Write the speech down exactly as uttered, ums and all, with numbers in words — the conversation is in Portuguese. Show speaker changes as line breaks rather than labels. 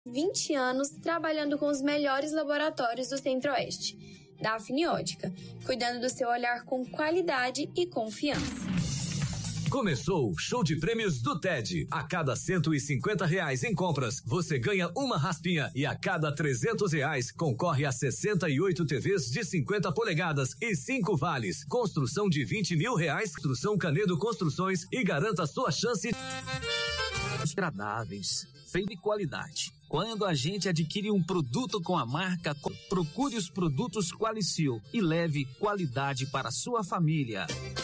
vinte anos trabalhando com os melhores laboratórios do Centro-Oeste. Dafni Ótica, cuidando do seu olhar com qualidade e confiança.
Começou o show de prêmios do T E D. A cada cento e cinquenta reais em compras, você ganha uma raspinha e a cada trezentos reais concorre a sessenta e oito T Vs de cinquenta polegadas e cinco vales. Construção de vinte mil reais, construção Canedo Construções e garanta sua chance.
Agradáveis, feito de qualidade. Quando a gente adquire um produto com a marca, procure os produtos Qualicil e leve qualidade para a sua família.